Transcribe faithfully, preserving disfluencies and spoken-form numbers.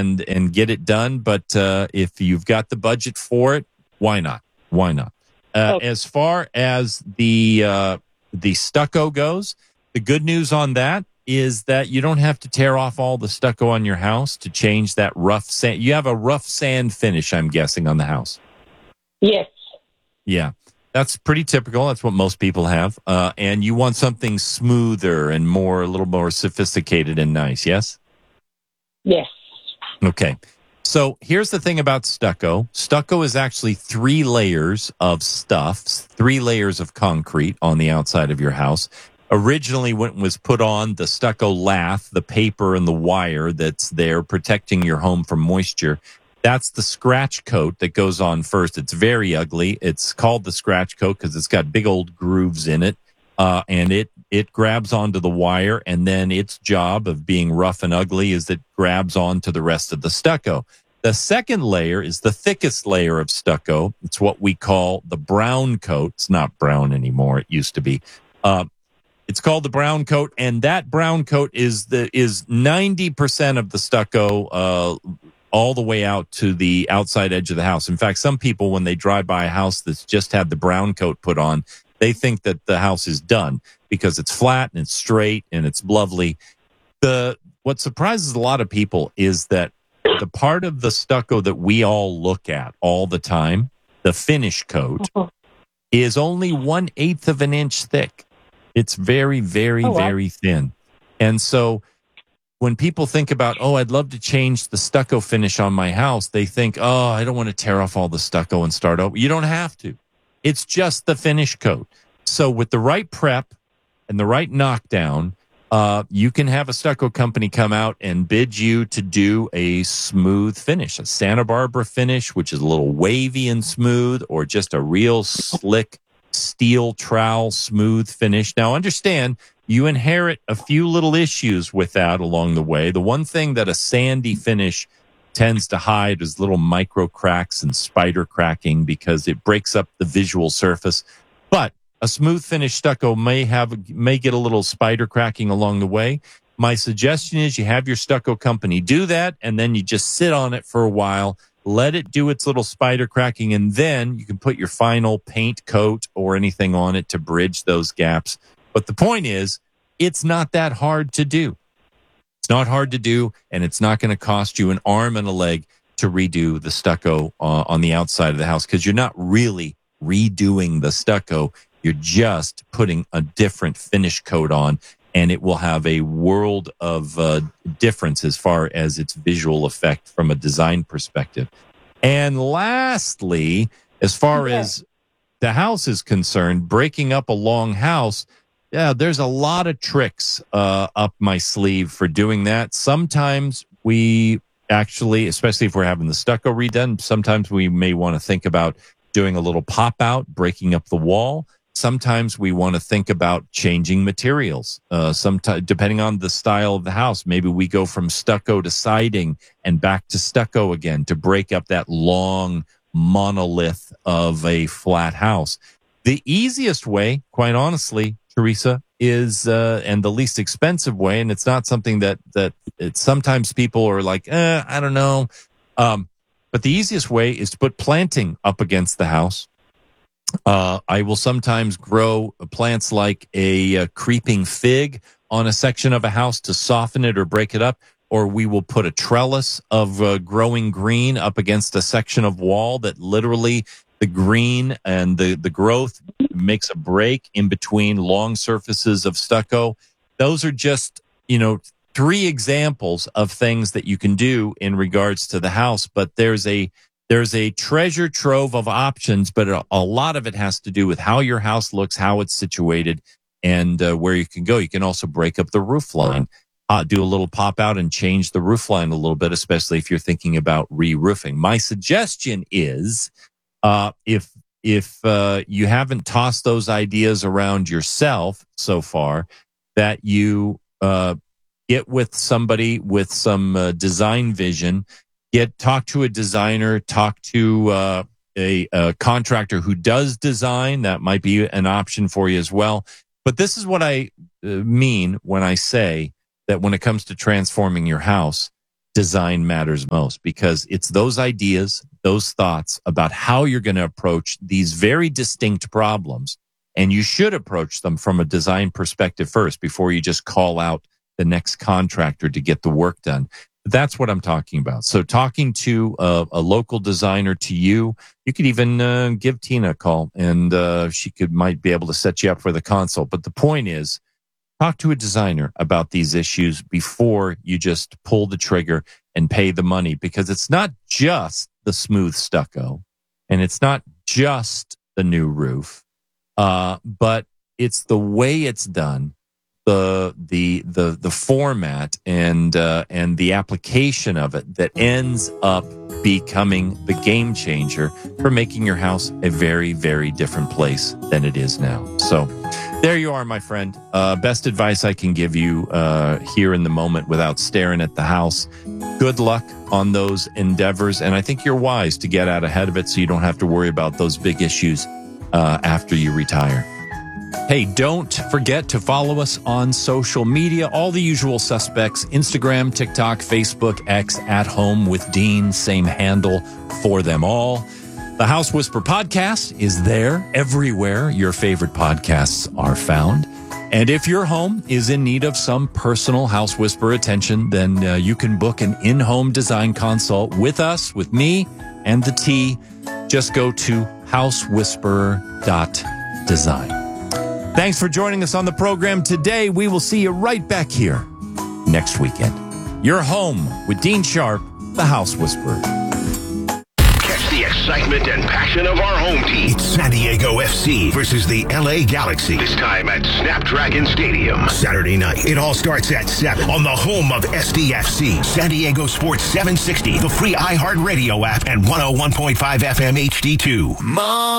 and and get it done. But uh, if you've got the budget for it, why not? Why not? Uh, Okay. As far as the uh, the stucco goes, the good news on that is that you don't have to tear off all the stucco on your house to change that rough sand. You have a rough sand finish, I'm guessing, on the house. Yes. Yeah, that's pretty typical. That's what most people have. Uh, and you want something smoother and more, a little more sophisticated and nice, yes? Yes. Okay. So here's the thing about stucco. Stucco is actually three layers of stuff, three layers of concrete on the outside of your house. Originally, when it was put on, the stucco lath, the paper and the wire that's there protecting your home from moisture, that's the scratch coat that goes on first. It's very ugly. It's called the scratch coat because it's got big old grooves in it, uh, and it it grabs onto the wire, and then its job of being rough and ugly is it grabs onto the rest of the stucco. The second layer is the thickest layer of stucco. It's what we call the brown coat. It's not brown anymore. It used to be. Uh, it's called the brown coat, and that brown coat is the is ninety percent of the stucco uh, all the way out to the outside edge of the house. In fact, some people, when they drive by a house that's just had the brown coat put on, they think that the house is done because it's flat and it's straight and it's lovely. The what surprises a lot of people is that the part of the stucco that we all look at all the time, the finish coat, is only one eighth of an inch thick. It's very, very, Oh, wow. very thin. And so when people think about, oh, I'd love to change the stucco finish on my house, they think, oh, I don't want to tear off all the stucco and start over. You don't have to. It's just the finish coat. So with the right prep and the right knockdown, uh, you can have a stucco company come out and bid you to do a smooth finish, a Santa Barbara finish, which is a little wavy and smooth, or just a real slick steel trowel smooth finish. Now, understand, you inherit a few little issues with that along the way. The one thing that a sandy finish tends to hide is little micro cracks and spider cracking because it breaks up the visual surface. But a smooth finish stucco may have may get a little spider cracking along the way. My suggestion is you have your stucco company do that, and then you just sit on it for a while, let it do its little spider cracking, and then you can put your final paint coat or anything on it to bridge those gaps. But the point is, it's not that hard to do. It's not hard to do, and it's not going to cost you an arm and a leg to redo the stucco uh, on the outside of the house, because you're not really redoing the stucco. You're just putting a different finish coat on, and it will have a world of uh, difference as far as its visual effect from a design perspective. And lastly, as far Yeah. as the house is concerned, breaking up a long house, yeah, there's a lot of tricks uh, up my sleeve for doing that. Sometimes we actually, especially if we're having the stucco redone, sometimes we may want to think about doing a little pop out, breaking up the wall. Sometimes we want to think about changing materials. Uh, sometimes, depending on the style of the house, maybe we go from stucco to siding and back to stucco again to break up that long monolith of a flat house. The easiest way, quite honestly, Teresa, is uh, and the least expensive way, and it's not something that that it's, sometimes people are like, eh, I don't know. Um, but the easiest way is to put planting up against the house. Uh, I will sometimes grow plants like a, a creeping fig on a section of a house to soften it or break it up, or we will put a trellis of uh, growing green up against a section of wall that literally the green and the, the growth makes a break in between long surfaces of stucco. Those are just, you know, three examples of things that you can do in regards to the house, but there's a There's a treasure trove of options, but a, a lot of it has to do with how your house looks, how it's situated, and uh, where you can go. You can also break up the roof line, uh, do a little pop out and change the roof line a little bit, especially if you're thinking about re-roofing. My suggestion is uh, if if uh, you haven't tossed those ideas around yourself so far, that you uh, get with somebody with some uh, design vision. Get talk to a designer, talk to uh, a, a contractor who does design. That might be an option for you as well. But this is what I uh, mean when I say that when it comes to transforming your house, design matters most, because it's those ideas, those thoughts about how you're going to approach these very distinct problems. And you should approach them from a design perspective first before you just call out the next contractor to get the work done. That's what I'm talking about. So talking to a, a local designer to you, you could even uh, give Tina a call, and uh, she could might be able to set you up for the consult. But the point is, talk to a designer about these issues before you just pull the trigger and pay the money, because it's not just the smooth stucco and it's not just the new roof, uh, but it's the way it's done, the the the the format and uh, and the application of it that ends up becoming the game changer for making your house a very, very different place than it is now. So there you are, my friend. Uh, best advice I can give you uh, here in the moment without staring at the house. Good luck on those endeavors. And I think you're wise to get out ahead of it so you don't have to worry about those big issues uh, after you retire. Hey, don't forget to follow us on social media. All the usual suspects: Instagram, TikTok, Facebook, X, At Home with Dean, same handle for them all. The House Whisper podcast is there everywhere your favorite podcasts are found. And if your home is in need of some personal House Whisper attention, then uh, you can book an in-home design consult with us, with me and the T. Just go to house whisper dot design. Thanks for joining us on the program today. We will see you right back here next weekend. You're home with Dean Sharp, the House Whisperer. Catch the excitement and passion of our home team. It's San Diego F C versus the L A Galaxy. This time at Snapdragon Stadium. Saturday night. It all starts at seven on the home of S D F C. San Diego Sports seven sixty, the free iHeartRadio app, and one oh one point five F M H D two. Mom.